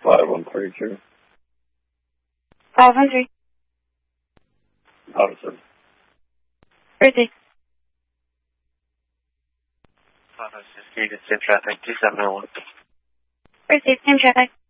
5132. 513. Officer. Earthy. 506 gated, same traffic, 2701. Earthy, same traffic.